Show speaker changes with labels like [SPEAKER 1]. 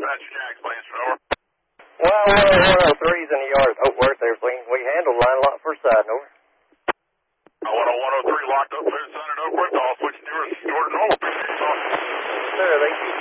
[SPEAKER 1] Dispatch Jack, please, over.
[SPEAKER 2] Well, 103's in the yard at Oakworth there, please. We handle line lot first side, over.
[SPEAKER 1] 103 locked up, food sign at Oakworth. I'll switch to Jordan Hall.
[SPEAKER 2] Sure, thank you.